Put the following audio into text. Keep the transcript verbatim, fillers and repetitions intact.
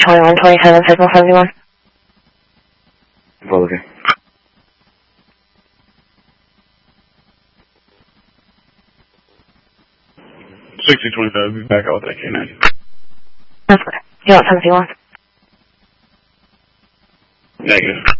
twenty-one twenty-seven, signal seventy-one. Republican. sixty twenty-five, be back out with that K nine. That's good. You want seventy-one? Negative.